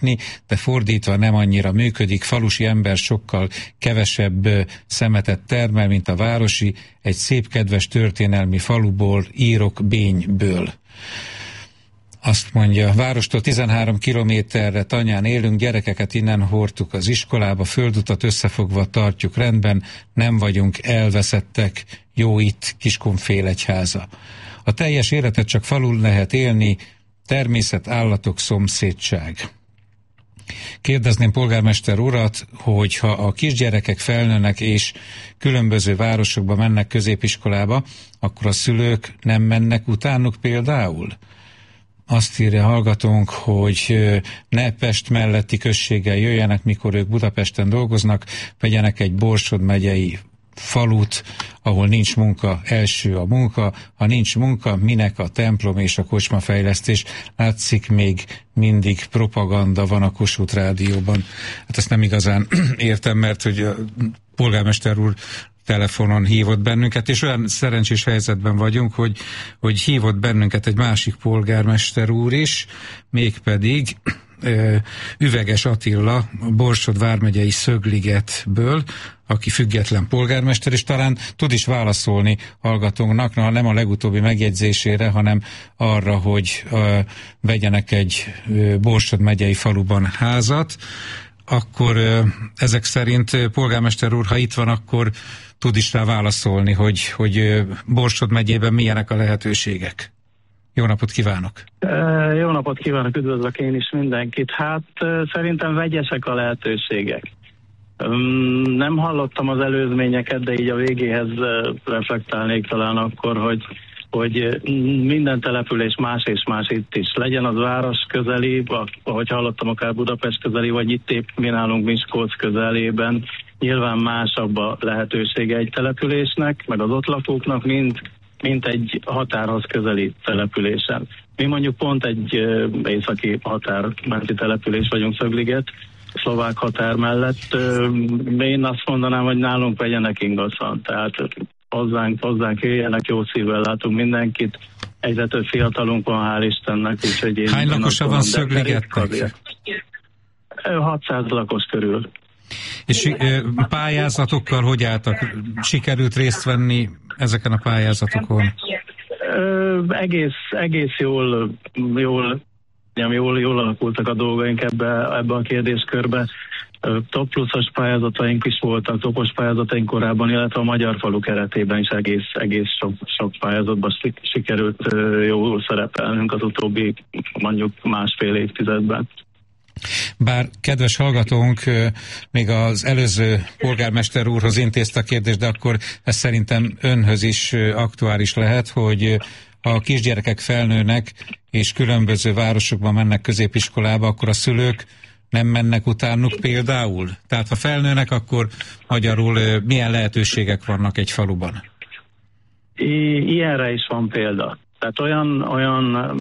látni, de fordítva nem annyira működik. Falusi ember sokkal kevesebb szemetet termel, mint a városi. Egy szép, kedves történelmi faluból írok Bényből. Azt mondja, várostól 13 kilométerre Tanyán élünk, gyerekeket innen hordtuk az iskolába, földutat összefogva tartjuk rendben, nem vagyunk elveszettek, jó itt Kiskunfélegyháza. A teljes életet csak falul lehet élni, természet, állatok, szomszédság. Kérdezném polgármester urat, hogy ha a kisgyerekek felnőnek és különböző városokba mennek középiskolába, akkor a szülők nem mennek utánuk például? Azt írja hallgatónk, hogy ne Pest melletti községgel jöjjenek, mikor ők Budapesten dolgoznak, vegyenek egy Borsod megyei falut, ahol nincs munka, első a munka, ha nincs munka, minek a templom és a kocsmafejlesztés. Látszik, még mindig propaganda van a Kossuth Rádióban. Hát ezt nem igazán értem, mert hogy a polgármester úr telefonon hívott bennünket, és olyan szerencsés helyzetben vagyunk, hogy hívott bennünket egy másik polgármester úr is, mégpedig Üveges Attila, a Borsod vármegyei Szögligetből, aki független polgármester, és talán tud is válaszolni hallgatónknak, nem a legutóbbi megjegyzésére, hanem arra, hogy vegyenek egy Borsod megyei faluban házat. Akkor ezek szerint, polgármester úr, ha itt van, akkor tud is rá válaszolni, hogy Borsod megyében milyenek a lehetőségek. Jó napot kívánok! Jó napot kívánok, üdvözlök én is mindenkit. Hát szerintem vegyesek a lehetőségek. Nem hallottam az előzményeket, de így a végéhez reflektálnék talán akkor, hogy minden település más és más itt is. Legyen az város közeli, ahogy hallottam, akár Budapest közeli, vagy itt épp mi nálunk Miskolc közelében. Nyilván másabb a lehetősége egy településnek, meg az ott lakóknak, mint egy határhoz közeli településen. Mi mondjuk pont egy északi határmenti település vagyunk, Szögliget, szlovák határ mellett. Én azt mondanám, hogy nálunk vegyenek ingatlan, tehát hozzánk jöjjenek, jó szívvel látunk mindenkit. Egyre több fiatalunk van, hál' Istennek. Úgyhogy hány lakosa van Szögligetnek? 600 lakos körül. És pályázatokkal hogy álltak? Sikerült részt venni ezeken a pályázatokon? Egész jól alakultak a dolgaink ebbe a kérdéskörbe. Top pluszos pályázataink is voltak, topos pályázataink korábban, illetve a Magyar Falu keretében is egész sok pályázatban sikerült jól szerepelnünk az utóbbi mondjuk másfél évtizedben. Bár kedves hallgatónk még az előző polgármester úrhoz intézte a kérdést, de akkor ez szerintem önhöz is aktuális lehet, hogy ha a kisgyerekek felnőnek és különböző városokban mennek középiskolába, akkor a szülők nem mennek utánuk például? Tehát ha felnőnek, akkor magyarul milyen lehetőségek vannak egy faluban? Ilyenre is van példa. Tehát olyan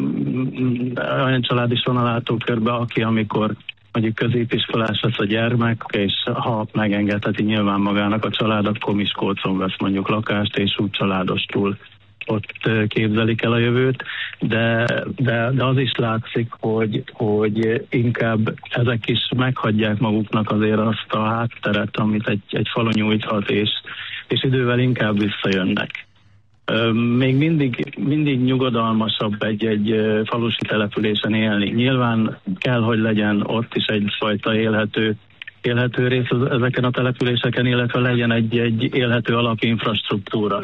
család is van a látókörben, aki amikor mondjuk középiskolás lesz a gyermek, és ha megengedheti nyilván magának a család, akkor Miskolcon vesz mondjuk lakást, és úgy családostul ott képzelik el a jövőt, de az is látszik, hogy inkább ezek is meghagyják maguknak azért azt a hátteret, amit egy falu nyújthat, és idővel inkább visszajönnek. Még mindig nyugodalmasabb egy falusi településen élni. Nyilván kell, hogy legyen ott is egyfajta élhető rész ezeken a településeken, illetve legyen egy élhető alapinfrastruktúra,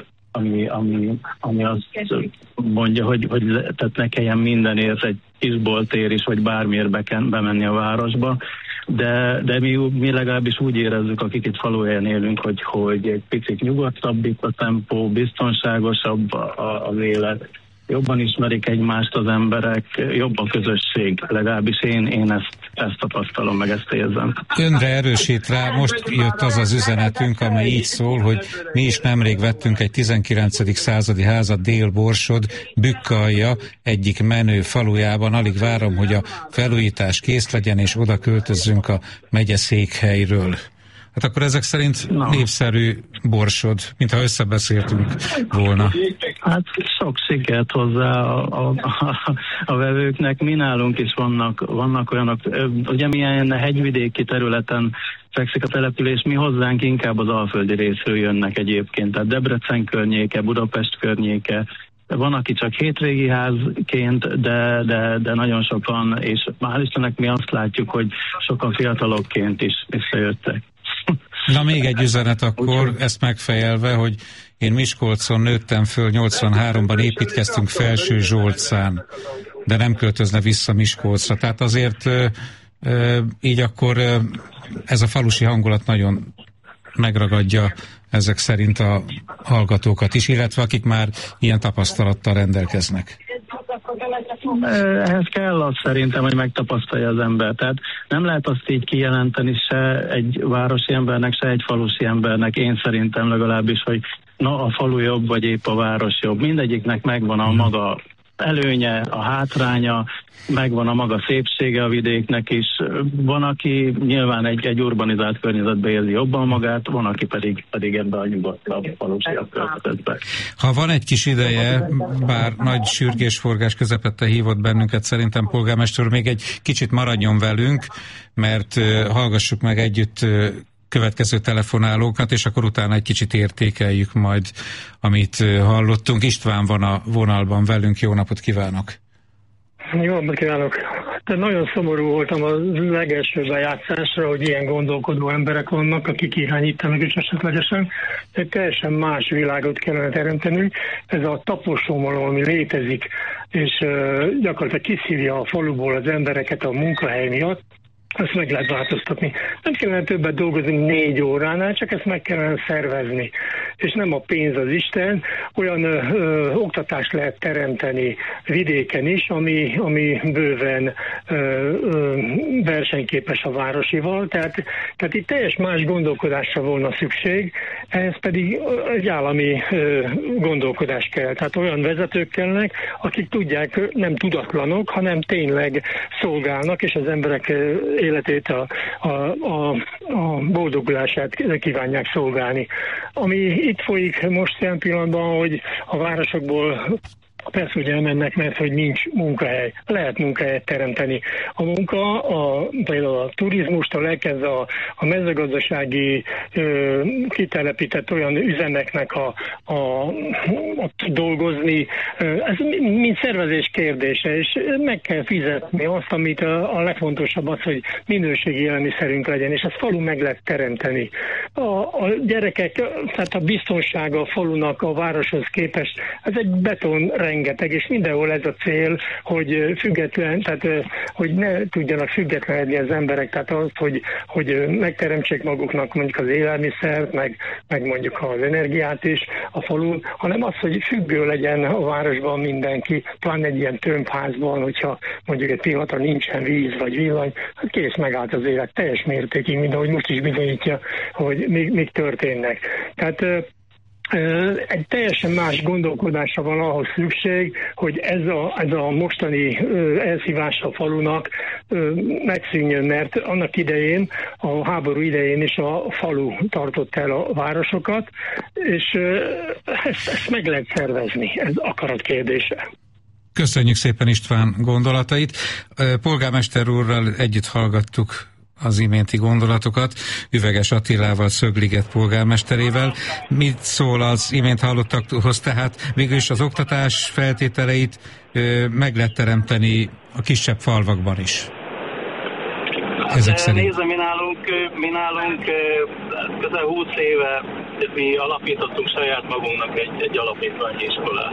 ami azt mondja, hogy tehát ne kelljen mindenért egy kisboltér is, vagy bármiért bemenni a városba. De mi legalábbis úgy érezzük, akik itt faluhelyen élünk, hogy egy picit nyugodtabb itt a tempó, biztonságosabb az élet, jobban ismerik egymást az emberek, jobb a közösség. Legalábbis én ezt tapasztalom, meg ezt érzem. Önre erősít rá, most jött az üzenetünk, amely így szól, hogy mi is nemrég vettünk egy 19. századi házat Dél-Borsod Bükkalja egyik menő falujában. Alig várom, hogy a felújítás kész legyen, és oda költözzünk a megyeszékhelyről. Hát akkor ezek szerint népszerű borsod, mintha összebeszéltünk volna. Hát sok sikert hozzá a vevőknek. Mi nálunk is vannak olyanok, ugye milyen hegyvidéki területen fekszik a település, mi hozzánk inkább az alföldi részről jönnek egyébként, tehát Debrecen környéke, Budapest környéke. Van, aki csak hétvégi házként, de nagyon sokan, és hál' Istennek mi azt látjuk, hogy sokan fiatalokként is visszajöttek. Na még egy üzenet akkor, ezt megfejelve, hogy én Miskolcon nőttem föl, 83-ban építkeztünk Felső Zsolcán, de nem költözne vissza Miskolcra. Tehát azért így akkor ez a falusi hangulat nagyon megragadja ezek szerint a hallgatókat is, illetve akik már ilyen tapasztalattal rendelkeznek. Ehhez kell az szerintem, hogy megtapasztalja az ember. Tehát nem lehet azt így kijelenteni se egy városi embernek, se egy falusi embernek, én szerintem legalábbis, hogy a falu jobb, vagy épp a város jobb. Mindegyiknek megvan a maga előnye, a hátránya, megvan a maga szépsége a vidéknek is. Van, aki nyilván egy urbanizált környezetbe érzi jobban magát, van, aki pedig ebbe a nyugodtabb falusiabb környezetbe. Ha van egy kis ideje, bár nagy sürgésforgás közepette hívott bennünket, szerintem polgármester úr még egy kicsit maradjon velünk, mert hallgassuk meg együtt következő telefonálókat, és akkor utána egy kicsit értékeljük majd, amit hallottunk. István van a vonalban velünk, jó napot kívánok! Jó napot kívánok! Tehát nagyon szomorú voltam a legelső bejátszásra, hogy ilyen gondolkodó emberek vannak, akik irányítanak is esetlegesen. Egy teljesen más világot kellene teremtenünk. Ez a taposómalom, ami létezik, és gyakorlatilag kiszívja a faluból az embereket a munkahely miatt, ezt meg lehet változtatni. Nem kellene többet dolgozni 4 óránál, csak ezt meg kellene szervezni. És nem a pénz az Isten, olyan oktatást lehet teremteni vidéken is, ami bőven versenyképes a városival. Tehát itt teljes más gondolkodásra volna szükség, ehhez pedig egy állami gondolkodás kell. Tehát olyan vezetők kellnek, akik tudják, nem tudatlanok, hanem tényleg szolgálnak, és az emberek életét, a boldogulását kívánják szolgálni. Ami itt folyik most ilyen pillanatban, hogy a városokból persze ugye elmennek, mert hogy nincs munkahely. Lehet munkahelyet teremteni. A munka, például a turizmustól elkezdve a mezőgazdasági kitelepített olyan üzemeknek a dolgozni, ez mind szervezés kérdése, és meg kell fizetni azt, amit a legfontosabb az, hogy minőségi élelmiszerünk legyen, és ezt falu meg lehet teremteni. A gyerekek, tehát a biztonsága a falunak a városhoz képest, ez egy beton rengeteg, és mindenhol ez a cél, hogy független, tehát hogy ne tudjanak függetlenedni az emberek, tehát az, hogy megteremtsék maguknak mondjuk az élelmiszert, meg mondjuk az energiát is a falun, hanem az, hogy függő legyen a városban mindenki, pláne egy ilyen tömbházban, hogyha mondjuk egy pillanatra nincsen víz vagy villany, hát kész, megállt az élet teljes mértékig, mint ahogy most is bizonyítja, hogy még történnek. Tehát egy teljesen más gondolkodásra van ahhoz szükség, hogy ez a mostani elszívás a falunak megszűnjön, mert annak idején, a háború idején is a falu tartott el a városokat, és ezt meg lehet szervezni, ez akarat kérdése. Köszönjük szépen István gondolatait. Polgármester úrral együtt hallgattuk az iménti gondolatokat, Üveges Attilával, Szögliget polgármesterével. Mit szól az imént hallottakhoz? Tehát végülis az oktatás feltételeit meg lehet teremteni a kisebb falvakban is. Ezek szerint. Nézze, mi nálunk közel 20 éve mi alapítottunk saját magunknak egy alapítványi iskolát.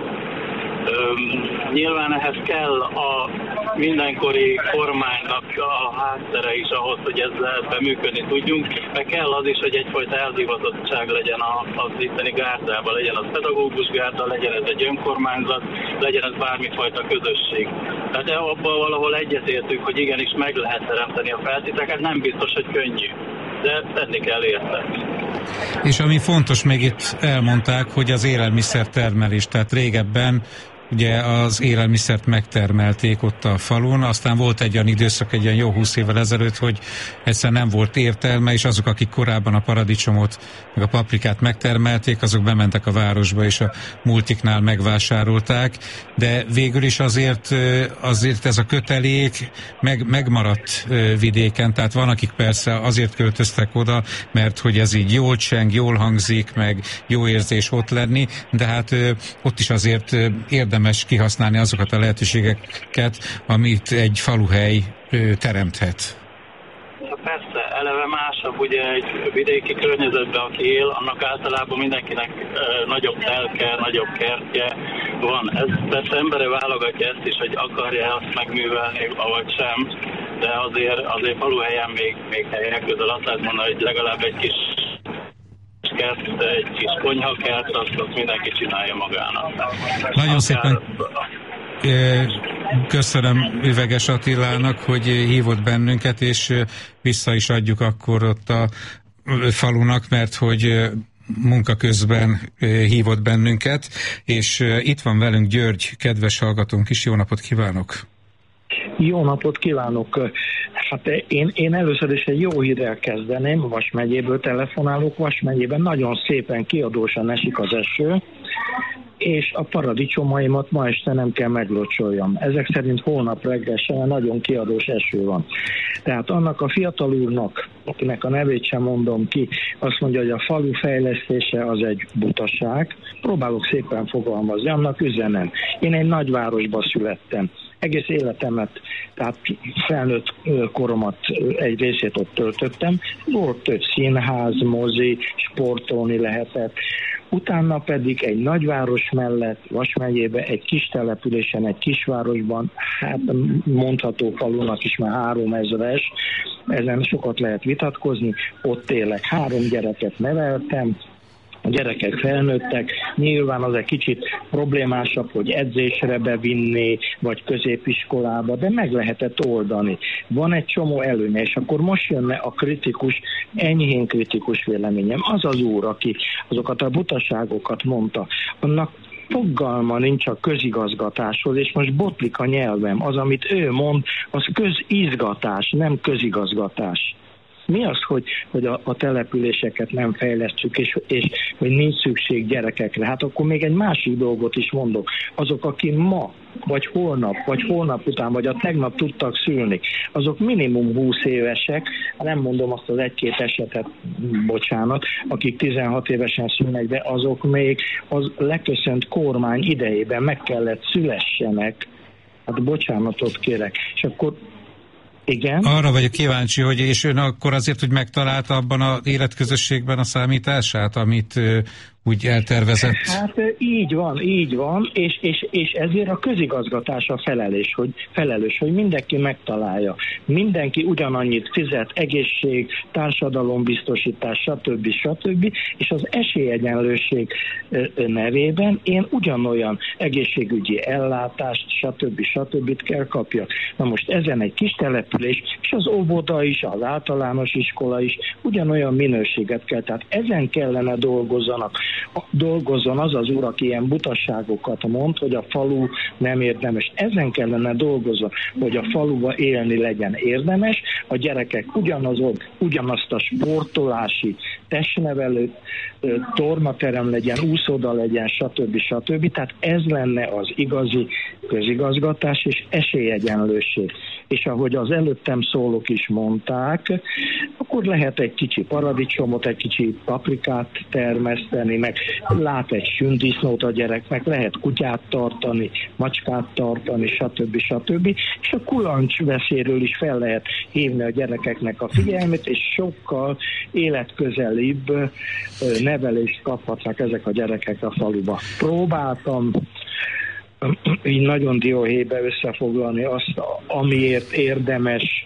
Nyilván ehhez kell a mindenkori kormánynak a háttere is ahhoz, hogy ezzel működni tudjunk, meg kell az is, hogy egyfajta elhivatottság legyen az itteni gárdában, legyen az pedagógus gárda, legyen ez egy önkormányzat, legyen ez bármifajta közösség. Tehát abban valahol egyetértünk, hogy igenis meg lehet teremteni a feltételeket, nem biztos, hogy könnyű, de tenni kell érte. És ami fontos, még itt elmondták, hogy az élelmiszertermelés, tehát régebben ugye az élelmiszert megtermelték ott a falun, aztán volt egy olyan időszak, egy olyan jó 20 évvel ezelőtt, hogy egyszerűen nem volt értelme, és azok, akik korábban a paradicsomot, meg a paprikát megtermelték, azok bementek a városba, és a multiknál megvásárolták, de végül is azért ez a kötelék megmaradt vidéken, tehát van, akik persze azért költöztek oda, mert hogy ez így jól cseng, jól hangzik, meg jó érzés ott lenni, de hát ott is azért érdemes kihasználni azokat a lehetőségeket, amit egy faluhely teremthet. Persze, eleve másabb, ugye egy vidéki környezetben, aki él, annak általában mindenkinek nagyobb telke, nagyobb kertje van. Ez persze embere válogatja ezt is, hogy akarja azt megművelni, avagy sem, de azért faluhelyen még helyek közül azt lehet mondani, hogy legalább egy kis kert, egy kis konyhakert, azt mindenki csinálja magának. Nagyon szépen köszönöm Üveges Attilának, hogy hívott bennünket, és vissza is adjuk akkor ott a falunak, mert hogy munka közben hívott bennünket, és itt van velünk György, kedves hallgatónk is. Jó napot kívánok! Jó napot kívánok! Hát én először is egy jó hírrel kezdeném, Vas megyéből telefonálok. Vas megyében nagyon szépen kiadósan esik az eső, és a paradicsomaimat ma este nem kell meglocsoljam. Ezek szerint holnap reggel sem nagyon kiadós eső van. Tehát annak a fiatal úrnak, akinek a nevét sem mondom ki, azt mondja, hogy a falu fejlesztése az egy butaság. Próbálok szépen fogalmazni, annak üzenem. Én egy nagyvárosba születtem. Egész életemet, tehát felnőtt koromat egy részét ott töltöttem. Volt több színház, mozi, sportolni lehetett. Utána pedig egy nagyváros mellett, Vas megyébe, egy kis településen, egy kisvárosban, hát mondható falunak is már 3000-es, ezen sokat lehet vitatkozni, ott élek. 3 gyereket neveltem, a gyerekek felnőttek, nyilván az egy kicsit problémásabb, hogy edzésre bevinni, vagy középiskolába, de meg lehetett oldani. Van egy csomó előnye, és akkor most jönne a kritikus, enyhén kritikus véleményem. Az az úr, aki azokat a butaságokat mondta, annak fogalma nincs a közigazgatáshoz, és most botlik a nyelvem. Az, amit ő mond, az közizgatás, nem közigazgatás. Mi az, hogy a településeket nem fejlesztjük, és hogy nincs szükség gyerekekre? Hát akkor még egy másik dolgot is mondok. Azok, akik ma, vagy holnap után, vagy a tegnap tudtak szülni, azok minimum 20 évesek, nem mondom azt az 1-2 esetet, bocsánat, akik 16 évesen szülnek, de azok még az leköszönt kormány idejében meg kellett szülessenek. Hát bocsánatot kérek. És akkor igen. Arra vagyok kíváncsi, hogy és ön akkor azért, hogy megtalálta abban az életközösségben a számítását, amit úgy eltervezett? Hát így van, és ezért a közigazgatás a felelős, hogy mindenki megtalálja. Mindenki ugyanannyit fizet, egészség, társadalombiztosítás, stb. És az esélyegyenlőség nevében én ugyanolyan egészségügyi ellátást, stb. Kell kapjak. Na most ezen egy kis település, és az óvoda is, az általános iskola is ugyanolyan minőséget kell. Tehát ezen kellene dolgozzon az az úr, aki ilyen butasságokat mond, hogy a falu nem érdemes. Ezen kellene dolgozzon, hogy a faluba élni legyen érdemes, a gyerekek ugyanazt a sportolási, testnevelő, tornaterem legyen, úszoda legyen, stb. Tehát ez lenne az igazi közigazgatás és esélyegyenlőség. És ahogy az előttem szólók is mondták, akkor lehet egy kicsi paradicsomot, egy kicsi paprikát termeszteni, meg lát egy sündisznót a gyereknek, lehet kutyát tartani, macskát tartani, stb. És a kulancsveszélyről is fel lehet hívni a gyerekeknek a figyelmét, és sokkal életközelibb nevelést kaphatnak ezek a gyerekek a faluba. Próbáltam így nagyon dióhéjbe összefoglalni azt, amiért érdemes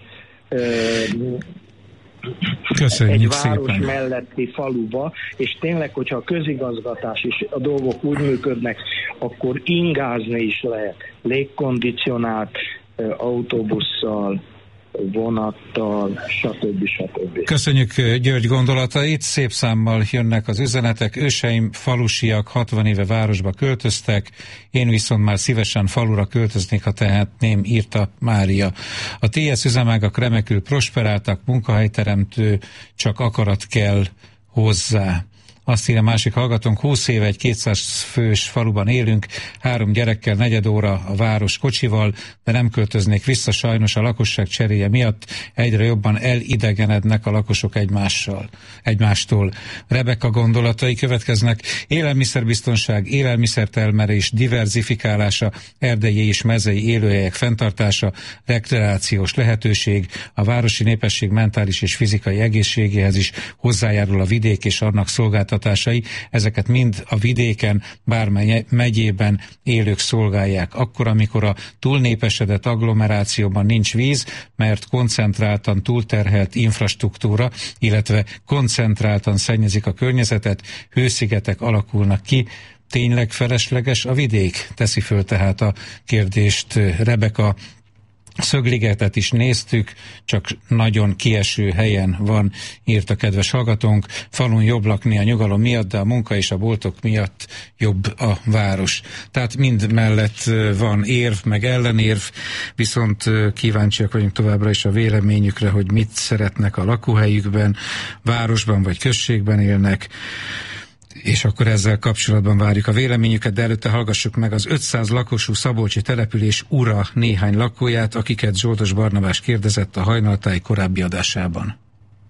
köszönjük egy város szépen melletti faluba, és tényleg, hogyha a közigazgatás és a dolgok úgy működnek, akkor ingázni is lehet, légkondicionált autóbusszal, vonattal, stb. Köszönjük György gondolatait, szép számmal jönnek az üzenetek. Őseim falusiak 60 éve városba költöztek, én viszont már szívesen falura költöznék, ha tehetném, írta Mária. A TS üzemágak remekül prosperáltak, munkahelyteremtő, csak akarat kell hozzá. Azt írja másik hallgatónk, 20 éve egy 200 fős faluban élünk, 3 gyerekkel, 4 óra a város kocsival, de nem költöznék vissza, sajnos a lakosság cseréje miatt egyre jobban elidegenednek a lakosok egymástól. Rebeka gondolatai következnek: élelmiszerbiztonság, élelmiszertermelés diverzifikálása, erdei és mezei élőhelyek fenntartása, rekreációs lehetőség, a városi népesség mentális és fizikai egészségéhez is hozzájárul a vidék és annak szolgáltatásai. Ezeket mind a vidéken, bármely megyében élők szolgálják. Akkor, amikor a túlnépesedett agglomerációban nincs víz, mert koncentráltan túlterhelt infrastruktúra, illetve koncentráltan szennyezik a környezetet, hőszigetek alakulnak ki. Tényleg felesleges a vidék? Teszi föl tehát a kérdést Rebeka. Szögligetet is néztük, csak nagyon kieső helyen van, írta kedves hallgatónk. Falun jobb lakni a nyugalom miatt, de a munka és a boltok miatt jobb a város. Tehát mind mellett van érv, meg ellenérv, viszont kíváncsiak vagyunk továbbra is a véleményükre, hogy mit szeretnek a lakóhelyükben, városban vagy községben élnek, és akkor ezzel kapcsolatban várjuk a véleményüket, de előtte hallgassuk meg az 500 lakosú szabolcsi település ura néhány lakóját, akiket Zsoldos Barnabás kérdezett a Hajnaltáj korábbi adásában.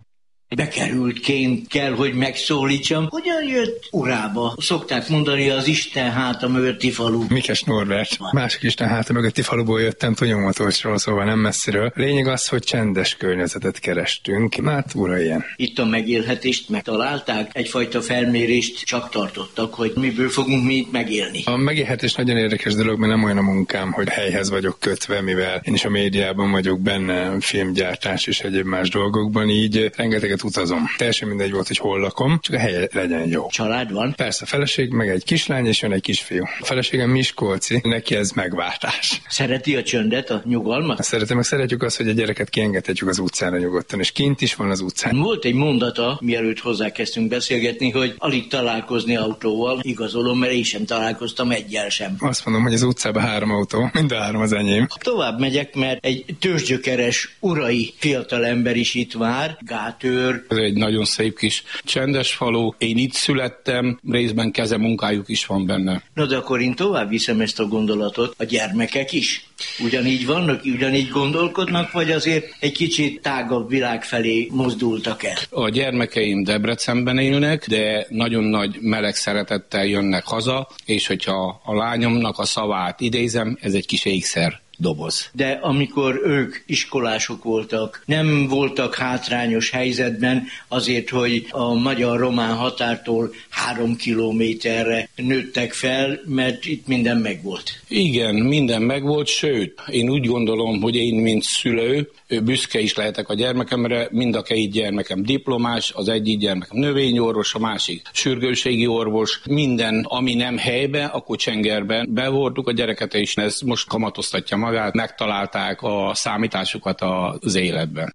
Bekerültként kell, hogy megszólítsam. Hogyan jött urába? Szokták mondani, az Isten háta mögötti falu. Mikes Norbert. Másik Isten háta mögötti faluból jöttem, Tonyomotosról, szóval nem messziről. Lényeg az, hogy csendes környezetet kerestünk. Hát, ura, ilyen. Itt a megélhetést megtalálták? Egyfajta felmérést csak tartottak, hogy miből fogunk mi itt megélni. A megélhetés nagyon érdekes dolog, mert nem olyan a munkám, hogy helyhez vagyok kötve, mivel én is a médiában vagyok benne, filmgyártás és egyéb más dolgokban, így rengeteg utazom. Teljesen mindegy volt, hogy hol lakom, csak a helye legyen jó. Család van? Persze, feleség, meg egy kislány, és jön egy kisfiú. A feleségem miskolci, neki ez megváltás. Szereti a csöndet, a nyugalmat? Szeretem, meg szeretjük azt, hogy a gyereket kiengedhetjük az utcára nyugodtan, és kint is van az utcán. Volt egy mondata, mielőtt hozzákezdtünk beszélgetni, hogy alig találkozni autóval. Igazolom, mert én sem találkoztam egyel sem. Azt mondom, hogy az utcában 3 autó, mind a 3 az enyém. Tovább megyek, mert egy tőzsgyökeres urai fiatalember is itt vár, Gátőr. Ez egy nagyon szép kis csendes falu. Én itt születtem, részben kezemunkájuk is van benne. No, de akkor én tovább viszem ezt a gondolatot. A gyermekek is ugyanígy vannak, ugyanígy gondolkodnak, vagy azért egy kicsit tágabb világ felé mozdultak el? A gyermekeim Debrecenben élnek, de nagyon nagy meleg szeretettel jönnek haza, és hogyha a lányomnak a szavát idézem, ez egy kis ékszer doboz. De amikor ők iskolások voltak, nem voltak hátrányos helyzetben azért, hogy a magyar-román határtól 3 kilométerre nőttek fel, mert itt minden megvolt. Igen, minden megvolt, sőt, én úgy gondolom, hogy én, mint szülő, büszke is lehetek a gyermekemre, mind a 2 gyermekem diplomás, az egyik gyermekem növényorvos, a másik sürgősségi orvos, minden, ami nem helyben, akkor csengerben bevortuk a gyereket, és ez most kamatoztatja magát, megtalálták a számításukat az életben.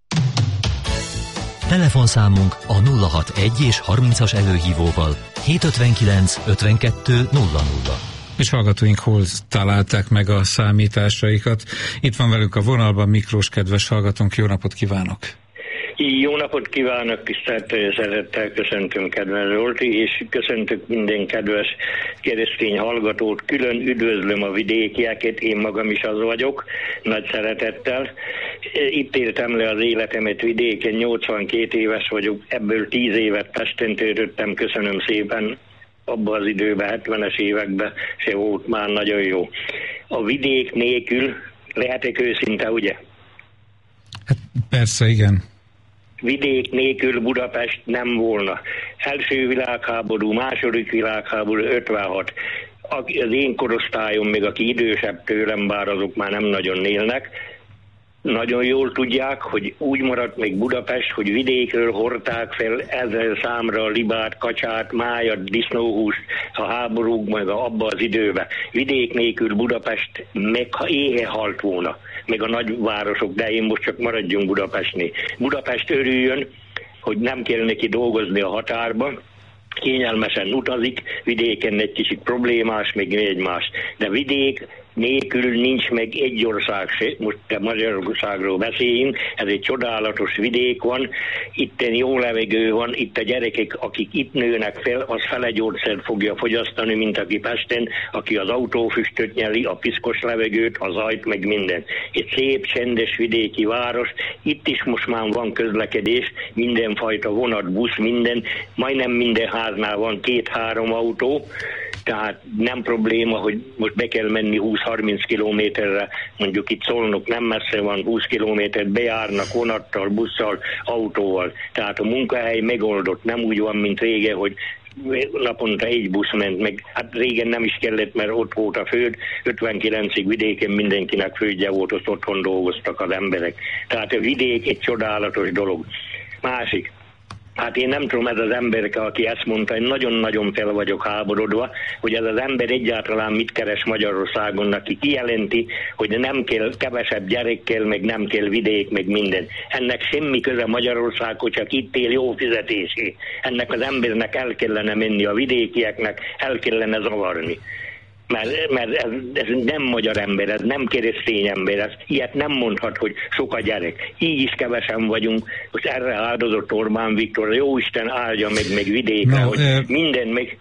Telefonszámunk a 061 és 30-as előhívóval 759 52 00. És hallgatóink hol találták meg a számításaikat. Itt van velünk a vonalban Miklós, kedves hallgatónk, jó napot kívánok! Jó napot kívánok, tisztelt szeretettel köszöntöm, kedves Zsolti, és köszöntök minden kedves keresztény hallgatót. Külön üdvözlöm a vidékieket, én magam is az vagyok, nagy szeretettel. Itt éltem le az életemet vidéken, 82 éves vagyok, ebből 10 évet Pesten töltöttem, köszönöm szépen. Abban az időben, 70-es években se volt már nagyon jó. A vidék nélkül lehetek őszinte, ugye? Hát persze, igen. Vidék nélkül Budapest nem volna. Első világháború, második világháború, 56. Az én korosztályom, még aki idősebb tőlem, bár azok már nem nagyon élnek, nagyon jól tudják, hogy úgy maradt még Budapest, hogy vidékről hordták fel 1000 számra libát, kacsát, májat, disznóhúst a háborúkban, abba az időben. Vidék nélkül Budapest meg éhe halt volna, meg a nagyvárosok, de én most csak maradjunk Budapestnél. Budapest örüljön, hogy nem kell neki dolgozni a határban, kényelmesen utazik, vidéken egy kicsit problémás, még egymás. De vidék nélkül nincs meg egy ország se, most Magyarországról beszéljünk, ez egy csodálatos vidék van, itten jó levegő van, itt a gyerekek, akik itt nőnek fel, az fele gyógyszert fogja fogyasztani, mint aki Pesten, aki az autófüstöt nyeli, a piszkos levegőt, a zajt, meg minden. Egy szép, csendes vidéki város, itt is most már van közlekedés, mindenfajta vonat, busz, minden, majdnem minden háznál van 2-3 autó, tehát nem probléma, hogy most be kell menni 20-30 kilométerre, mondjuk itt Szolnok nem messze van, 20 kilométert bejárnak vonattal, busszal, autóval. Tehát a munkahely megoldott, nem úgy van, mint régen, hogy naponta egy busz ment meg. Hát régen nem is kellett, mert ott volt a föld, 59-ig vidéken mindenkinek földje volt, azt otthon dolgoztak az emberek. Tehát a vidék egy csodálatos dolog. Másik. Hát én nem tudom, ez az ember, aki ezt mondta, én nagyon-nagyon fel vagyok háborodva, hogy ez az ember egyáltalán mit keres Magyarországon, aki kijelenti, hogy nem kell kevesebb gyerekkel, meg nem kell vidék, meg minden. Ennek semmi köze Magyarországhoz, csak itt él jó fizetésé. Ennek az embernek el kellene menni, a vidékieknek el kellene zavarni. Mert ez nem magyar ember, ez nem keresztény ember, ez ilyet nem mondhat, hogy sok a gyerek. Így is kevesen vagyunk, most erre áldozott Orbán Viktor, jóisten áldja meg vidékre, hogy minden meg...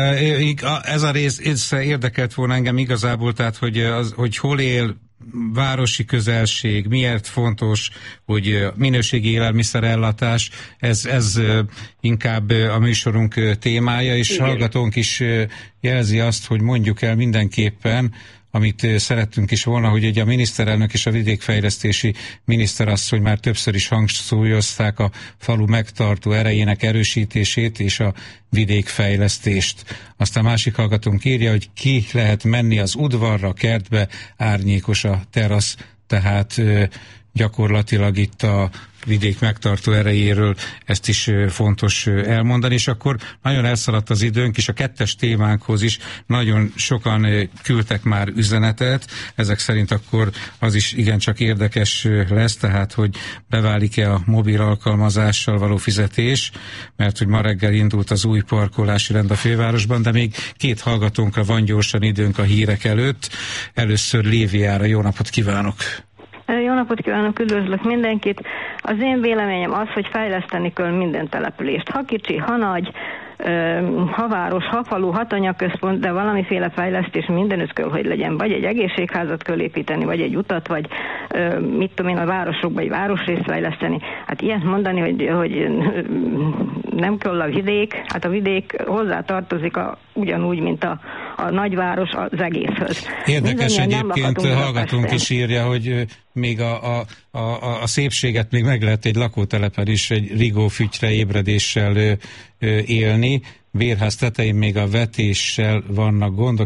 Ez a rész érdekelt volna engem igazából, tehát hogy hol él városi közelség, miért fontos, hogy minőségi élelmiszerellátás, ez inkább a műsorunk témája, és igen. Hallgatónk is jelzi azt, hogy mondjuk el mindenképpen, amit szerettünk is volna, hogy ugye a miniszterelnök és a vidékfejlesztési miniszterasszony már többször is hangsúlyozták a falu megtartó erejének erősítését és a vidékfejlesztést. Aztán másik hallgatónk írja, hogy ki lehet menni az udvarra, kertbe, árnyékos a terasz, tehát gyakorlatilag itt a vidék megtartó erejéről ezt is fontos elmondani, és akkor nagyon elszaladt az időnk, és a 2. témánkhoz is nagyon sokan küldtek már üzenetet, ezek szerint akkor az is igencsak érdekes lesz, tehát hogy beválik-e a mobil alkalmazással való fizetés, mert hogy ma reggel indult az új parkolási rend a fővárosban, de még 2 hallgatónkra van gyorsan időnk a hírek előtt. Először Léviára, jó napot kívánok! Jó napot kívánok, üdvözlök mindenkit. Az én véleményem az, hogy fejleszteni kell minden települést. Ha kicsi, ha nagy, ha város, ha falu, ha tanyaközpont, de valamiféle fejlesztés mindenütt kell, hogy legyen. Vagy egy egészségházat kell építeni, vagy egy utat, vagy mit tudom én, a városokba egy városrészt fejleszteni. Hát ilyet mondani, hogy nem kell a vidék, hát a vidék hozzá tartozik ugyanúgy, mint a nagyváros az egészhöz. Érdekes egyébként, hallgatónk is írja, hogy még a szépséget még meg lehet egy lakótelepen is egy rigófütyre ébredéssel élni. Vérház tetején még a vetéssel vannak gondok,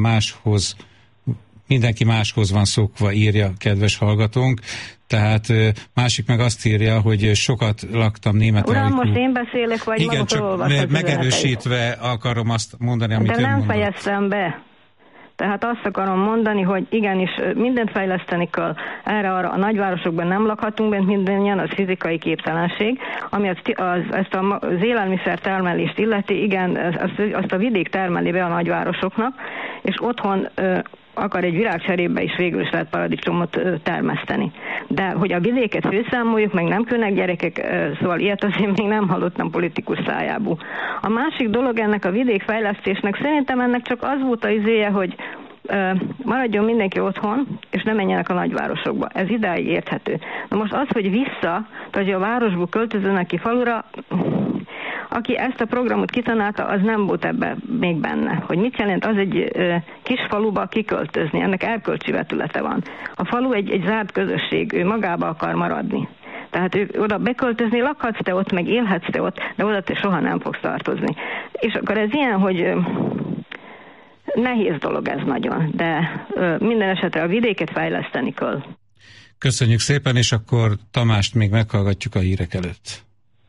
mindenki máshoz van szokva, írja kedves hallgatónk. Tehát másik meg azt írja, hogy sokat laktam Németországban. Uram, most én beszélek, vagy igen, csak megerősítve akarom azt mondani, amit ön mondott. De nem fejeztem be. Tehát azt akarom mondani, hogy igenis mindent fejleszteni kell, erre-arra a nagyvárosokban nem lakhatunk, mert mindannyian az fizikai képtelenség, ami ezt az élelmiszer termelést illeti, igen, azt a vidék termeli be a nagyvárosoknak, és otthon akar egy virágcserébe is végül is lehet paradicsomot termeszteni. De hogy a vidéket főszámoljuk, meg nem külnek gyerekek, szóval ilyet azért még nem hallottam politikus szájából. A másik dolog ennek a vidékfejlesztésnek, szerintem ennek csak az volt az izéje, hogy maradjon mindenki otthon, és ne menjenek a nagyvárosokba. Ez idáig érthető. Na most az, hogy hogy a városból költözőnek ki falura, aki ezt a programot kitalálta, az nem volt ebben még benne. Hogy mit jelent az egy kis faluba kiköltözni, ennek erkölcsi vetülete van. A falu egy zárt közösség, ő magába akar maradni. Tehát ő oda beköltözni, lakhatsz te ott, meg élhetsz te ott, de oda te soha nem fogsz tartozni. És akkor ez ilyen, hogy nehéz dolog ez nagyon, de minden esetre a vidéket fejleszteni kell. Köszönjük szépen, és akkor Tamást még meghallgatjuk a hírek előtt.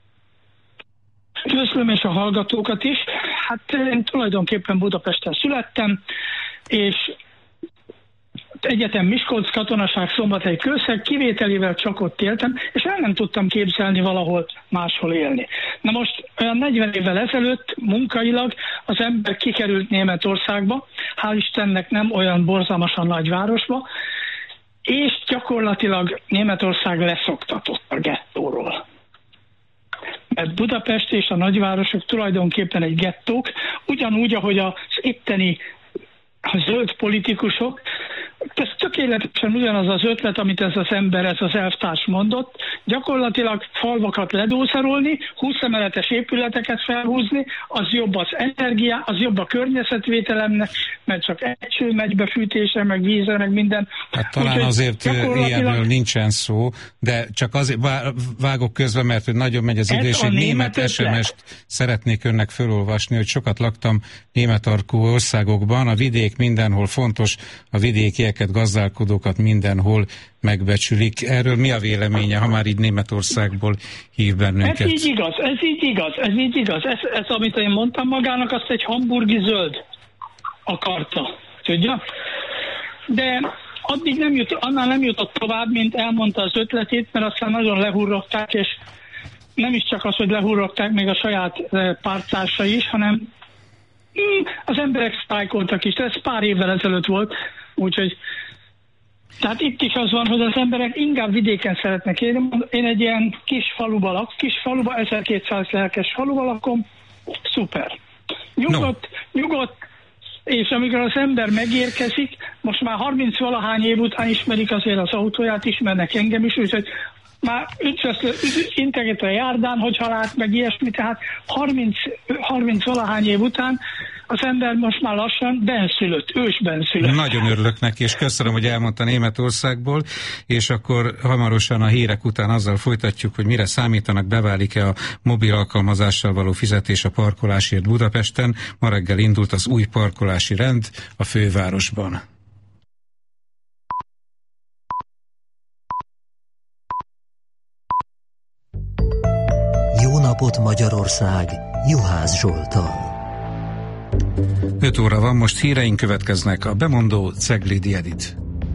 Köszönöm, és a hallgatókat is. Hát én tulajdonképpen Budapesten születtem, és egyetem Miskolc, katonaság, Szombathely, Kőszeg, kivételével csak ott éltem, és el nem tudtam képzelni valahol máshol élni. Na most olyan 40 évvel ezelőtt munkailag az ember kikerült Németországba, hál' Istennek nem olyan borzalmasan nagy városba, és gyakorlatilag Németország leszoktatott a gettóról. Mert Budapest és a nagyvárosok tulajdonképpen egy gettók, ugyanúgy, ahogy az itteni zöld politikusok, ez tökéletesen ugyanaz az ötlet, amit ez az ember, ez az elvtárs mondott, gyakorlatilag falvakat ledózerolni, 20 emeletes épületeket felhúzni, az jobb az energia, az jobb a környezetvételemnek, mert csak egy cső megy befűtése, meg vízre, meg minden. Hát talán azért ilyenről nincsen szó, de csak azért vágok közben, mert hogy nagyon megy az idő, és egy német SMS-t szeretnék önnek felolvasni, hogy sokat laktam németarkú országokban, a vidék mindenhol fontos, a vidékieket, gazdálkodókat mindenhol megbecsülik. Erről mi a véleménye, ha már így Németországból hív bennünket? Ez így igaz. Ez amit én mondtam magának, azt egy hamburgi zöld akarta, tudja? De addig annál nem jutott tovább, mint elmondta az ötletét, mert aztán nagyon lehurrogták, és nem is csak az, hogy lehurrogták még a saját párttársai is, hanem az emberek sztrájkoltak is, de ez pár évvel ezelőtt volt, úgyhogy tehát itt is az van, hogy az emberek inkább vidéken szeretnek élni. Én egy ilyen kis faluba 1200 lelkes faluba lakom, szuper. Nyugodt, és amikor az ember megérkezik, most már 30-valahány év után ismerik azért az autóját, ismernek engem is, úgyhogy már integet a járdán, hogyha lát meg ilyesmi, tehát 30-valahány év után az ember most már lassan ősbenszülött. Nagyon örülök neki, és köszönöm, hogy elmondta Németországból, és akkor hamarosan a hírek után azzal folytatjuk, hogy mire számítanak, beválik-e a mobil alkalmazással való fizetés a parkolásért Budapesten. Ma reggel indult az új parkolási rend a fővárosban. Jó napot Magyarország, Juhász Zsoltal. 5 óra van, most híreink következnek, a bemondó Ceglidi Edit.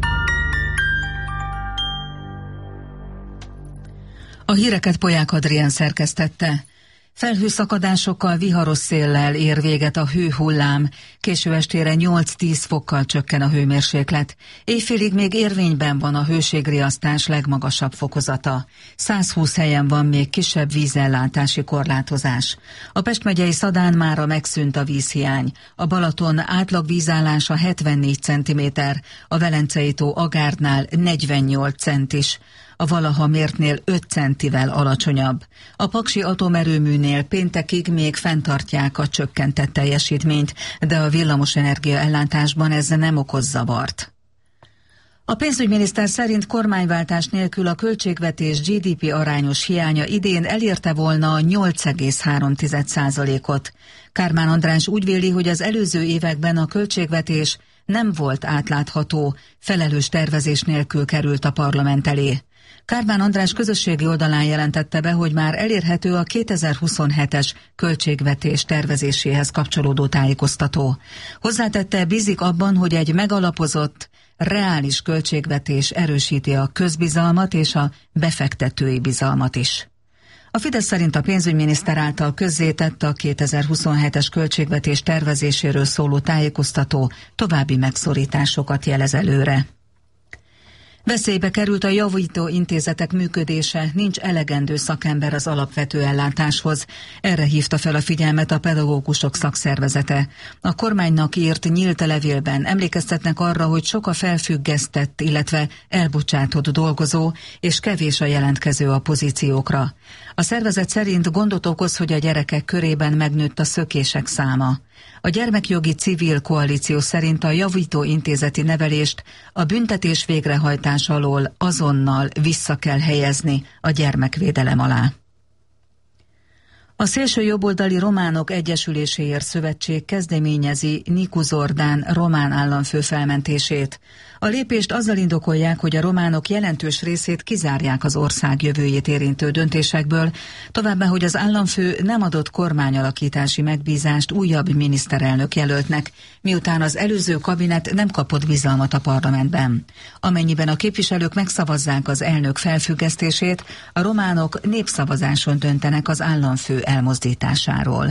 A híreket Polyák Adrián szerkesztette. Felhőszakadásokkal, viharos széllel ér véget a hőhullám, késő estére 8-10 fokkal csökken a hőmérséklet. Éjfélig még érvényben van a hőségriasztás legmagasabb fokozata. 120 helyen van még kisebb vízellátási korlátozás. A Pest megyei Szadán mára megszűnt a vízhiány. A Balaton átlag vízállása 74 cm, a Velencei tó Agárdnál 48 centis. A valaha mértnél 5 centivel alacsonyabb. A Paksi atomerőműnél péntekig még fenntartják a csökkentett teljesítményt, de a villamosenergia ellátásban ez nem okoz zavart. A pénzügyminiszter szerint kormányváltás nélkül a költségvetés GDP arányos hiánya idén elérte volna 8,3%-ot. Kármán András úgy véli, hogy az előző években a költségvetés nem volt átlátható, felelős tervezés nélkül került a parlament elé. Kármán András közösségi oldalán jelentette be, hogy már elérhető a 2027-es költségvetés tervezéséhez kapcsolódó tájékoztató. Hozzátette, bízik abban, hogy egy megalapozott, reális költségvetés erősíti a közbizalmat és a befektetői bizalmat is. A Fidesz szerint a pénzügyminiszter által közzétett a 2027-es költségvetés tervezéséről szóló tájékoztató további megszorításokat jelez előre. Veszélybe került a javító intézetek működése, nincs elegendő szakember az alapvető ellátáshoz. Erre hívta fel a figyelmet a pedagógusok szakszervezete. A kormánynak írt nyílt levélben emlékeztetnek arra, hogy sok a felfüggesztett, illetve elbocsátott dolgozó, és kevés a jelentkező a pozíciókra. A szervezet szerint gondot okoz, hogy a gyerekek körében megnőtt a szökések száma. A Gyermekjogi Civil Koalíció szerint a javító intézeti nevelést a büntetés végrehajtás alól azonnal vissza kell helyezni a gyermekvédelem alá. A szélső jobboldali Románok Egyesüléséért Szövetség kezdeményezi Nicu Zordán román államfő felmentését. A lépést azzal indokolják, hogy a románok jelentős részét kizárják az ország jövőjét érintő döntésekből, továbbá, hogy az államfő nem adott kormányalakítási megbízást újabb miniszterelnök jelöltnek, miután az előző kabinet nem kapott bizalmat a parlamentben. Amennyiben a képviselők megszavazzák az elnök felfüggesztését, a románok népszavazáson döntenek az államfő elmozdításáról.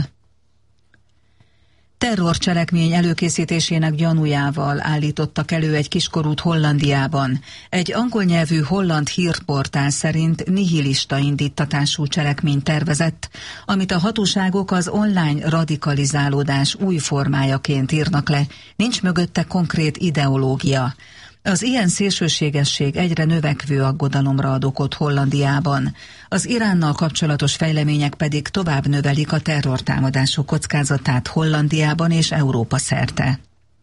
Terrorcselekmény előkészítésének gyanújával állítottak elő egy kiskorút Hollandiában. Egy angol nyelvű holland hírportál szerint nihilista indítatású cselekmény tervezett, amit a hatóságok az online radikalizálódás új formájaként írnak le. Nincs mögötte konkrét ideológia. Az ilyen szélsőségesség egyre növekvő aggodalomra ad okot Hollandiában. Az Iránnal kapcsolatos fejlemények pedig tovább növelik a terrortámadások kockázatát Hollandiában és Európa szerte.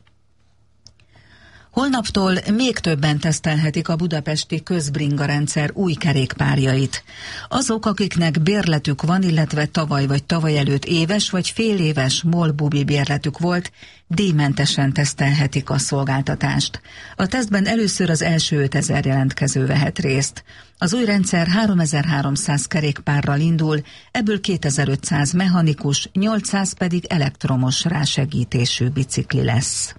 Holnaptól még többen tesztelhetik a budapesti közbringa rendszer új kerékpárjait. Azok, akiknek bérletük van, illetve tavaly vagy tavaly előtt éves vagy féléves MOL-bubi bérletük volt, díjmentesen tesztelhetik a szolgáltatást. A tesztben először az első 5000 jelentkező vehet részt. Az új rendszer 3300 kerékpárral indul, ebből 2500 mechanikus, 800 pedig elektromos rásegítésű bicikli lesz.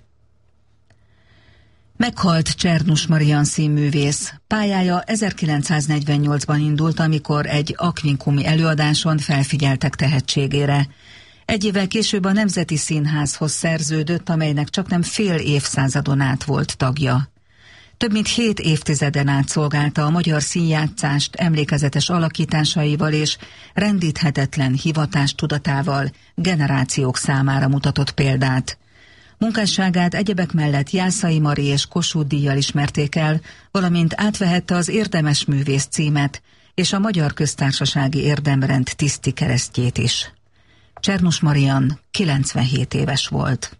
Meghalt Csernus Marian színművész. Pályája 1948-ban indult, amikor egy akvinkumi előadáson felfigyeltek tehetségére. Egy évvel később a Nemzeti Színházhoz szerződött, amelynek csaknem fél évszázadon át volt tagja. Több mint 7 évtizeden át szolgálta a magyar színjátszást emlékezetes alakításaival és rendíthetetlen hivatástudatával, generációk számára mutatott példát. Munkásságát egyebek mellett Jászai Mari és Kossuth díjjal ismerték el, valamint átvehette az érdemes művész címet és a Magyar Köztársasági Érdemrend tiszti keresztjét is. Csernus Marian 97 éves volt.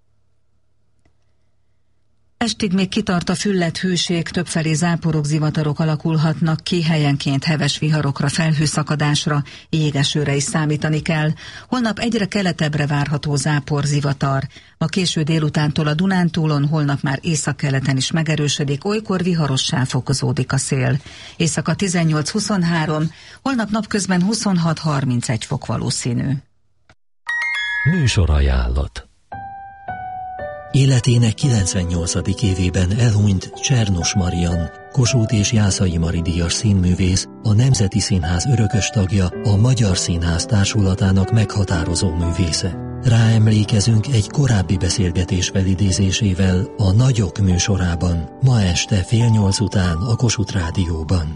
Estig még kitart a fülledt hőség, többfelé záporok, zivatarok alakulhatnak ki, helyenként heves viharokra, felhőszakadásra, jégesőre is számítani kell. Holnap egyre keletebbre várható zápor, zivatar. A késő délutántól a Dunántúlon, holnap már északkeleten is megerősödik, olykor viharossá fokozódik a szél. Éjszaka 18-23, holnap napközben 26-31 fok valószínű. Műsorajánlat. Életének 98. évében elhunyt Csernus Marian, Kossuth és Jászai Mari díjas színművész, a Nemzeti Színház örökös tagja, a Magyar Színház Társulatának meghatározó művésze. Ráemlékezünk egy korábbi beszélgetés felidézésével a Nagyok műsorában, ma este 7:30 után a Kossuth Rádióban.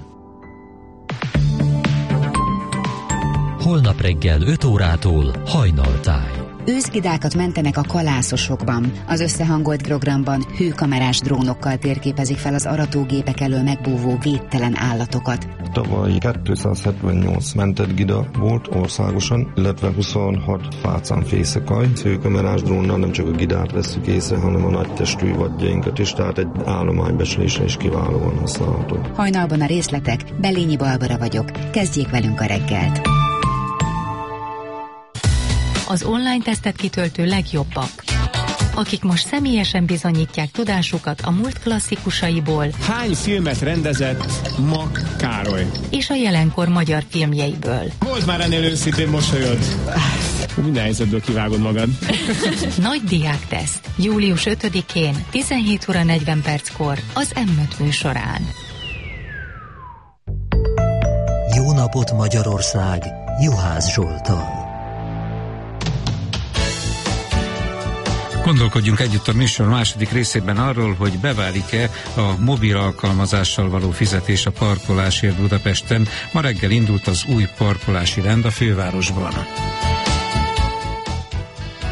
Holnap reggel 5 órától Hajnaltáj. Őszgidákat mentenek a kalászosokban. Az összehangolt programban hőkamerás drónokkal térképezik fel az aratógépek elől megbúvó védtelen állatokat. Tavaly 278 mentett gida volt országosan, illetve 26 fácánfészekaj. Hőkamerás drónnal nem csak a gidát vesszük észre, hanem a nagy testű vadjainkat is, tehát egy állománybecslésre is kiválóan használható. Hajnalban a részletek, Belényi Barbara vagyok. Kezdjék velünk a reggelt! Az online tesztet kitöltő legjobbak, akik most személyesen bizonyítják tudásukat a múlt klasszikusaiból. Hány filmet rendezett Mak Károly? És a jelenkor magyar filmjeiből. Volt már ennél őszintén mosolyod. Minden helyzetből kivágod magad. Nagy diákteszt. Július 5-én 17:40 az M5 műsorán. Jó napot Magyarország! Juhász Zsolttal. Gondolkodjunk együtt a műsor második részében arról, hogy beválik-e a mobil alkalmazással való fizetés a parkolásért Budapesten. Ma reggel indult az új parkolási rend a fővárosban.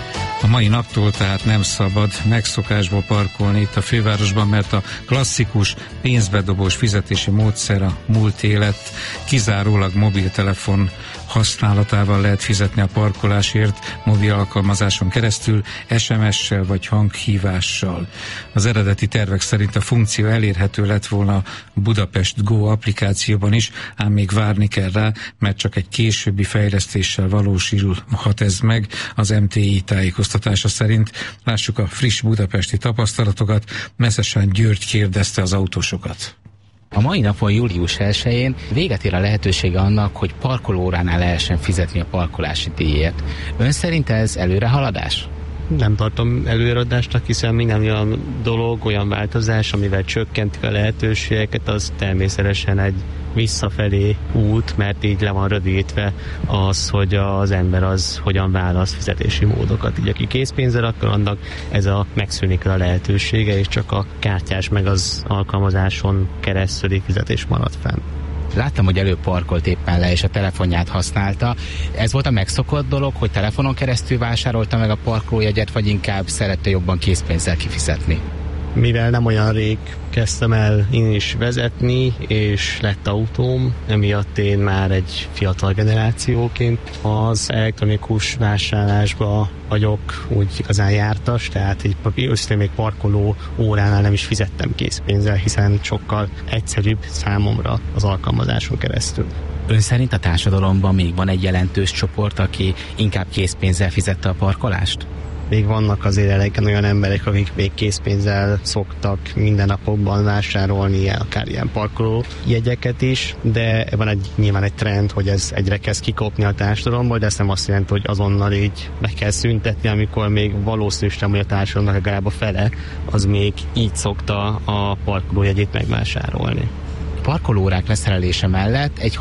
A mai naptól tehát nem szabad megszokásból parkolni itt a fővárosban, mert a klasszikus pénzbedobós fizetési módszer a múlt élet, kizárólag mobiltelefon használatával lehet fizetni a parkolásért mobil alkalmazáson keresztül, SMS-sel vagy hanghívással. Az eredeti tervek szerint a funkció elérhető lett volna a Budapest Go applikációban is, ám még várni kell rá, mert csak egy későbbi fejlesztéssel valósulhat ez meg az MTI tájékoztatása szerint. Lássuk a friss budapesti tapasztalatokat. Meszesán György kérdezte az autósokat. A mai napon, július 1-én véget ér a lehetősége annak, hogy parkolóránál lehessen fizetni a parkolási díjért. Ön szerint ez előrehaladás? Nem tartom előreadásnak, hiszen minden olyan dolog, olyan változás, amivel csökkentik a lehetőségeket, az természetesen egy visszafelé út, mert így le van rövidítve az, hogy az ember az hogyan választ fizetési módokat. Így aki készpénzzel akar, annak ez a megszűnik a lehetősége, és csak a kártyás meg az alkalmazáson keresztüli fizetés marad fenn. Láttam, hogy előparkolt éppen le, és a telefonját használta. Ez volt a megszokott dolog, hogy telefonon keresztül vásárolta meg a parkolójegyet, vagy inkább szerette jobban készpénzzel kifizetni? Mivel nem olyan rég kezdtem el én is vezetni, és lett autóm, emiatt én már egy fiatal generációként az elektronikus vásárlásba vagyok úgy igazán jártas, tehát így össze még parkoló óránál nem is fizettem készpénzzel, hiszen sokkal egyszerűbb számomra az alkalmazáson keresztül. Ön szerint a társadalomban még van egy jelentős csoport, aki inkább készpénzzel fizette a parkolást? Még vannak azért elegen olyan emberek, akik még készpénzzel szoktak mindennapokban vásárolni, akár ilyen parkoló jegyeket is, de van nyilván egy trend, hogy ez egyre kezd kikopni a társadalomból, de ez nem azt jelenti, hogy azonnal így meg kell szüntetni, amikor még valószínűleg, hogy a társadalomnak legalább a fele, az még így szokta a parkolójegyét megvásárolni. Parkolórák leszerelése mellett egy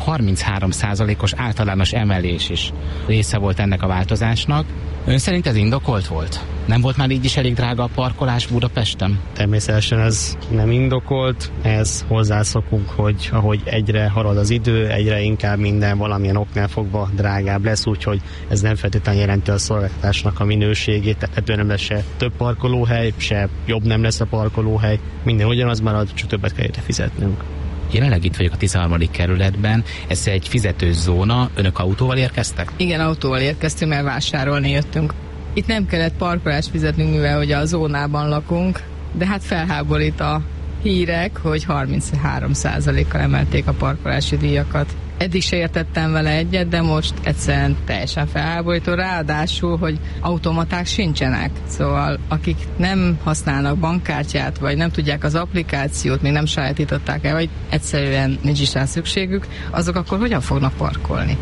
33%-os általános emelés is része volt ennek a változásnak. Ön szerint ez indokolt volt? Nem volt már így is elég drága a parkolás Budapesten? Természetesen ez nem indokolt, ez hozzászokunk, hogy ahogy egyre halad az idő, egyre inkább minden valamilyen oknál fogva drágább lesz, úgyhogy ez nem feltétlenül jelenti a szolgáltatásnak a minőségét, tehát nem lesz se több parkolóhely, se jobb nem lesz a parkolóhely, minden ugyanaz marad, csak többet kell érte fizetnünk. Jelenleg itt vagyok a 13. kerületben, ez egy fizetős zóna, önök autóval érkeztek? Igen, autóval érkeztünk, mert vásárolni jöttünk. Itt nem kellett parkolást fizetnünk, mivel hogy a zónában lakunk, de hát felháborít a hírek, hogy 33%-kal emelték a parkolási díjakat. Eddig se értettem vele egyet, de most egyszerűen teljesen felháborító, ráadásul, hogy automaták sincsenek. Szóval akik nem használnak bankkártyát, vagy nem tudják az applikációt, még nem sajátították el, vagy egyszerűen nincs is rá szükségük, azok akkor hogyan fognak parkolni?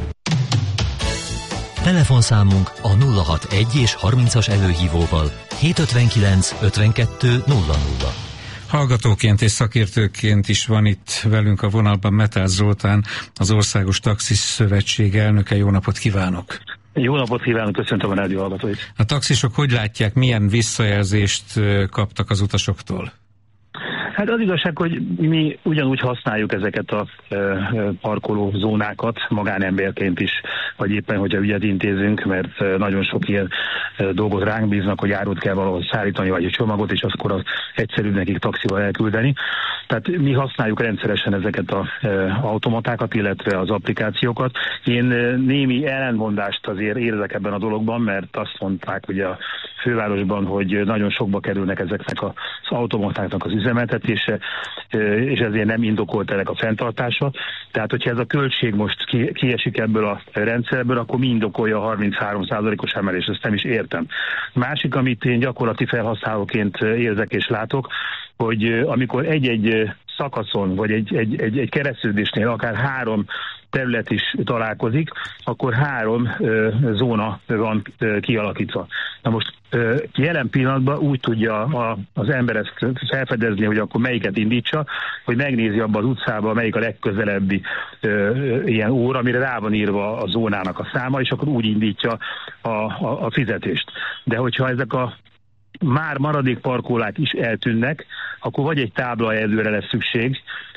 Telefonszámunk a 061 és 30-as előhívóval 759 52 00. Hallgatóként és szakértőként is van itt velünk a vonalban Metál Zoltán, az Országos Taxis Szövetség elnöke. Jó napot kívánok! Jó napot kívánok, köszöntöm a rádió hallgatóit! A taxisok hogy látják, milyen visszajelzést kaptak az utasoktól? Hát az igazság, hogy mi ugyanúgy használjuk ezeket a parkolózónákat magánemberként is, vagy éppen, hogyha ügyet intézünk, mert nagyon sok ilyen dolgot ránk bíznak, hogy árut kell valahol szállítani, vagy egy csomagot, és akkor az egyszerűbb nekik taxival elküldeni. Tehát mi használjuk rendszeresen ezeket az automatákat, illetve az applikációkat. Én némi ellentmondást azért érzek ebben a dologban, mert azt mondták ugye a fővárosban, hogy nagyon sokba kerülnek ezeknek az automatáknak az üzemeltetése, és ezért nem indokolt ennek a fenntartása. Tehát, hogyha ez a költség most kiesik ebből a rendszerből, akkor mi indokolja a 33%-os emelést, ezt nem is értem. Másik, amit én gyakorlati felhasználóként érzek és látok, hogy amikor egy-egy szakaszon, vagy egy kereszteződésnél akár 3 terület is találkozik, akkor 3 zóna van kialakítva. Na most jelen pillanatban úgy tudja az ember ezt felfedezni, hogy akkor melyiket indítsa, hogy megnézi abban az utcában, melyik a legközelebbi ilyen óra, amire rá van írva a zónának a száma, és akkor úgy indítja a fizetést. De hogyha ezek a már maradék parkolák is eltűnnek, akkor vagy egy táblajelzőre lesz szükség,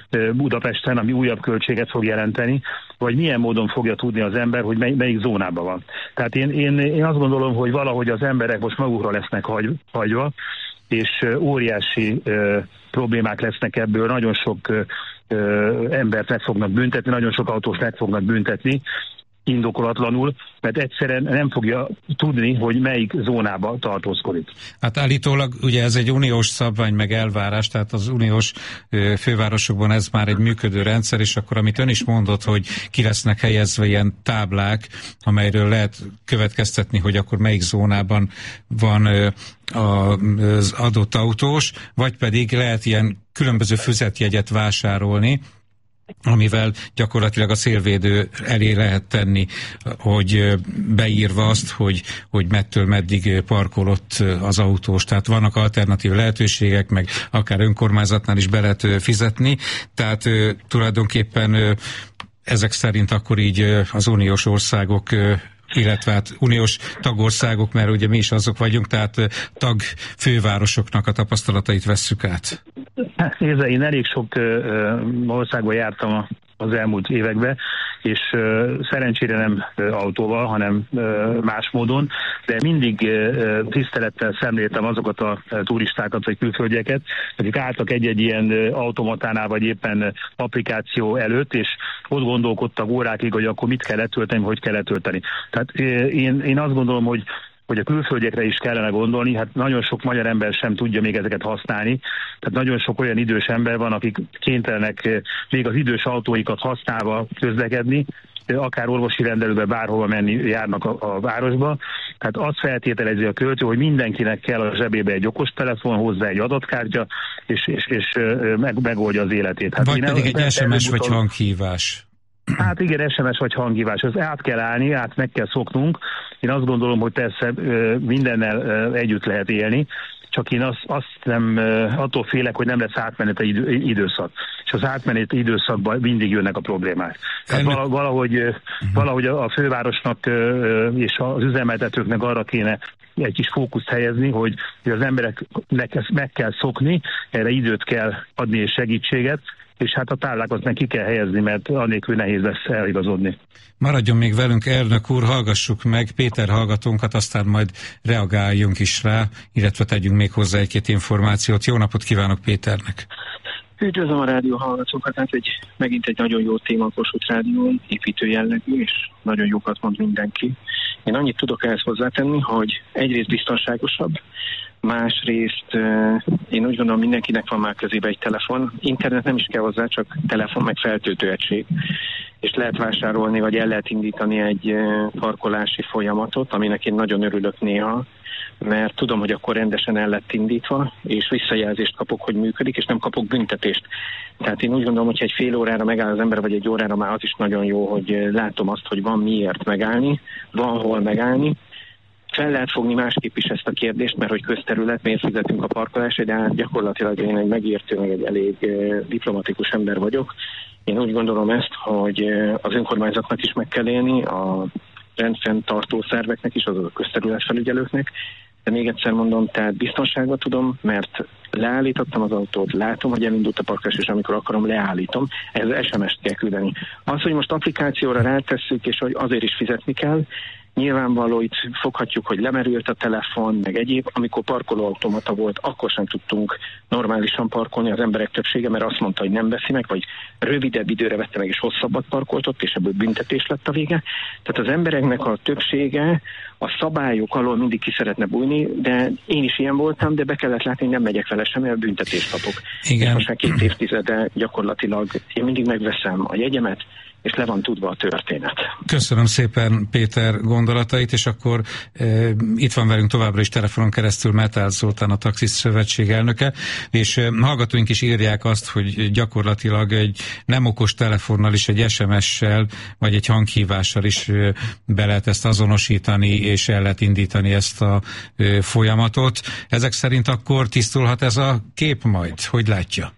Budapesten, ami újabb költséget fog jelenteni, vagy milyen módon fogja tudni az ember, hogy melyik zónában van. Tehát én azt gondolom, hogy valahogy az emberek most magukra lesznek hagyva, és óriási problémák lesznek ebből, nagyon sok embert meg fognak büntetni, nagyon sok autós meg fognak büntetni, indokolatlanul, mert egyszerűen nem fogja tudni, hogy melyik zónába tartózkodik. Hát állítólag ugye ez egy uniós szabvány meg elvárás, tehát az uniós fővárosokban ez már egy működő rendszer, és akkor amit ön is mondott, hogy ki lesznek helyezve ilyen táblák, amelyről lehet következtetni, hogy akkor melyik zónában van az adott autós, vagy pedig lehet ilyen különböző füzetjegyet vásárolni, amivel gyakorlatilag a szélvédő elé lehet tenni, hogy beírva azt, hogy mettől meddig parkolott az autós. Tehát vannak alternatív lehetőségek, meg akár önkormányzatnál is be lehet fizetni. Tehát tulajdonképpen ezek szerint akkor így az uniós országok, illetve hát uniós tagországok, mert ugye mi is azok vagyunk, tehát tagfővárosoknak a tapasztalatait vesszük át. Hát nézze, én elég sok országban jártam az elmúlt években, és szerencsére nem autóval, hanem más módon, de mindig tisztelettel szemléltem azokat a turistákat vagy külföldieket, akik álltak egy-egy ilyen automatánál, vagy éppen applikáció előtt, és ott gondolkodtak órákig, hogy akkor mit kell letölteni, hogy kell letölteni. Tehát én azt gondolom, hogy a külföldiekre is kellene gondolni, hát nagyon sok magyar ember sem tudja még ezeket használni, tehát nagyon sok olyan idős ember van, akik kénytelenek még az idős autóikat használva közlekedni, akár orvosi rendelőbe bárhova menni járnak a városba. Tehát azt feltételezi a költő, hogy mindenkinek kell a zsebébe egy okostelefon, hozzá egy adatkártya, és megoldja az életét. Hát vagy pedig egy SMS vagy hanghívás. Hát igen, SMS vagy hanghívás, az át kell állni, meg kell szoknunk. Én azt gondolom, hogy persze mindennel együtt lehet élni, csak én azt nem, attól félek, hogy nem lesz átmeneti időszak. És az átmeneti időszakban mindig jönnek a problémák. Tehát valahogy a fővárosnak és az üzemeltetőknek arra kéne egy kis fókuszt helyezni, hogy az embereknek ezt meg kell szokni, erre időt kell adni és segítséget, és hát a táblákat meg ki kell helyezni, mert annélkül nehéz lesz eligazodni. Maradjon még velünk, elnök úr, hallgassuk meg Péter hallgatónkat, aztán majd reagáljunk is rá, illetve tegyünk még hozzá egy-két információt. Jó napot kívánok Péternek! Üdvözlöm a rádió hallgatókat, hát megint egy nagyon jó téma a Kossuth Rádión, építő jellegű, és nagyon jókat mond mindenki. Én annyit tudok ehhez hozzátenni, hogy egyrészt biztonságosabb, másrészt én úgy gondolom, mindenkinek van már közébe egy telefon. Internet nem is kell hozzá, csak telefon meg feltöltőegység. És lehet vásárolni, vagy el lehet indítani egy parkolási folyamatot, aminek én nagyon örülök néha, mert tudom, hogy akkor rendesen el lett indítva, és visszajelzést kapok, hogy működik, és nem kapok büntetést. Tehát én úgy gondolom, hogy egy fél órára megáll az ember, vagy egy órára, már az is nagyon jó, hogy látom azt, hogy van miért megállni, van hol megállni. Fel lehet fogni másképp is ezt a kérdést, mert hogy közterület, miért fizetünk a parkolásra, de hát gyakorlatilag én egy megértő, meg egy elég diplomatikus ember vagyok. Én úgy gondolom ezt, hogy az önkormányzatnak is meg kell élni, a rendfenntartó szerveknek is, azaz a közterületfelügyelőknek, de még egyszer mondom, tehát biztonságot tudom, mert leállítottam az autót, látom, hogy elindult a parkolás, és amikor akarom, leállítom. Ez SMS-t kell küldeni. Az, hogy most applikációra rátesszük, és hogy azért is fizetni kell, nyilvánvaló, itt foghatjuk, hogy lemerült a telefon, meg egyéb. Amikor parkolóautomata volt, akkor sem tudtunk normálisan parkolni, az emberek többsége, mert azt mondta, hogy nem veszi meg, vagy rövidebb időre vette meg, és hosszabbat parkoltott, és ebből büntetés lett a vége. Tehát az embereknek a többsége a szabályok alól mindig ki szeretne bújni, de én is ilyen voltam, de be kellett látni, hogy nem megyek vele sem, mert büntetést kapok. Igen. Most már 2 évtizede gyakorlatilag én mindig megveszem a jegyemet, és le van tudva a történet. Köszönöm szépen Péter gondolatait, és akkor itt van velünk továbbra is telefonon keresztül Metál Zoltán, a Taxis Szövetség elnöke, és hallgatóink is írják azt, hogy gyakorlatilag egy nem okos telefonnal is, egy SMS-sel, vagy egy hanghívással is be lehet ezt azonosítani, és el lehet indítani ezt a folyamatot. Ezek szerint akkor tisztulhat ez a kép majd? Hogy látja?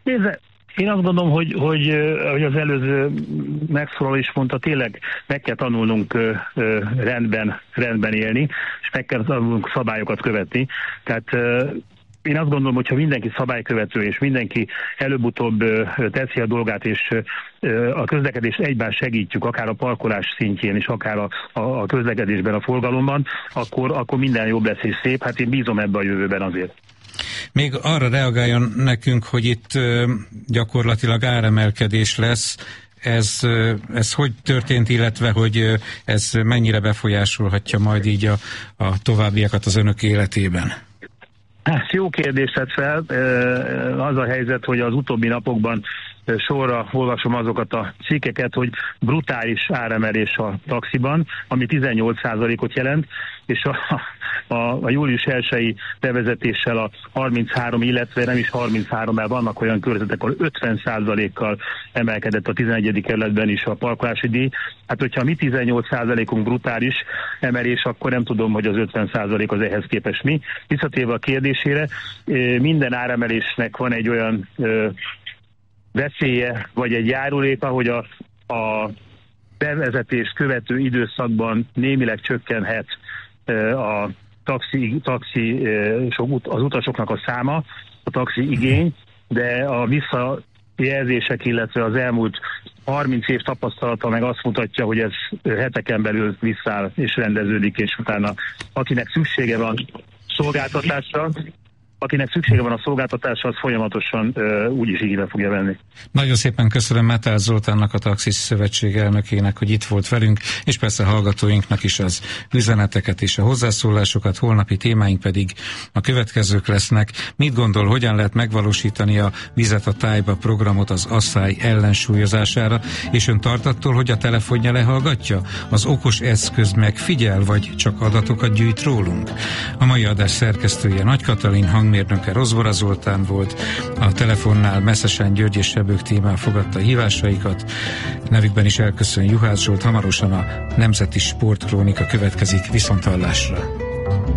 Én azt gondolom, hogy az előző megszólaló is mondta, tényleg meg kell tanulnunk rendben élni, és meg kell tanulnunk szabályokat követni. Tehát Én azt gondolom, hogy ha mindenki szabálykövető, és mindenki előbb-utóbb teszi a dolgát, és a közlekedést egyben segítjük, akár a parkolás szintjén, és akár a közlekedésben, a forgalomban, akkor minden jobb lesz és szép. Hát én bízom ebbe a jövőben azért. Még arra reagáljon nekünk, hogy itt gyakorlatilag áremelkedés lesz. Ez hogy történt, illetve hogy ez mennyire befolyásolhatja majd így a továbbiakat az önök életében? Hát jó kérdést tett fel. Az a helyzet, hogy az utóbbi napokban sorra olvasom azokat a cikkeket, hogy brutális áremelés a taxiban, ami 18%-ot jelent, és a július 1-i bevezetéssel a 33, illetve nem is 33, mert vannak olyan körzetek, ahol 50%-kal emelkedett a 11. kerületben is a parkolási díj. Hát hogyha mi 18%-unk brutális emelés, akkor nem tudom, hogy az 50% az ehhez képest mi. Visszatérve a kérdésére, minden áremelésnek van egy olyan veszélye, vagy egy járuléka, hogy a bevezetést követő időszakban némileg csökkenhet az utasoknak a száma, a taxi igény, de a visszajelzések, illetve az elmúlt 30 év tapasztalata meg azt mutatja, hogy ez heteken belül visszáll és rendeződik, és utána akinek szüksége van a szolgáltatásra, az folyamatosan úgyis igénybe fogja venni. Nagyon szépen köszönöm Metál Zoltánnak, a Taxis Szövetség elnökének, hogy itt volt velünk, és persze hallgatóinknak is az üzeneteket és a hozzászólásokat. Holnapi témáink pedig a következők lesznek. Mit gondol, hogyan lehet megvalósítani a Vizet a tájba programot az asszály ellensúlyozására, és ön tart attól, hogy a telefonja lehallgatja? Az okos eszköz megfigyel, vagy csak adatokat gyűjt rólunk? A mai adás szerkesztője Nagy Katalin, hangmérnöke Rozbora Zoltán volt, a telefonnál Meszesen György és Sebők Tímán fogadta hívásaikat. Nevükben is elköszön Juhász Zsolt, hamarosan a Nemzeti Sportkrónika következik, viszonthallásra.